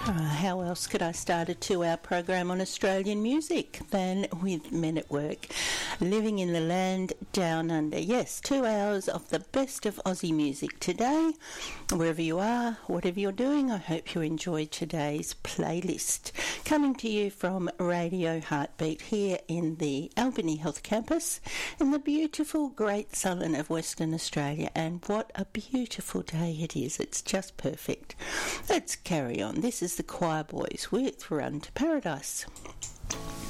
How else could I start a 2-hour program on Australian music than with Men at Work? Living in the land down under. Yes, 2 hours of the best of Aussie music today. Wherever you are, whatever you're doing, I hope you enjoyed today's playlist. Coming to you from Radio Heartbeat here in the Albany Health Campus in the beautiful Great Southern of Western Australia. And what a beautiful day it is. It's just perfect. Let's carry on. This is the Choir Boys with Run to Paradise.